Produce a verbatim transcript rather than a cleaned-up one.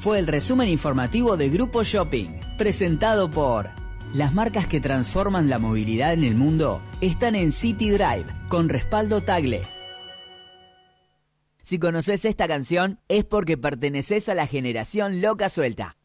fue el resumen informativo de Grupo Shopping, presentado por... Las marcas que transforman la movilidad en el mundo están en City Drive, con respaldo Tagle. Si conoces esta canción, es porque perteneces a la generación loca suelta.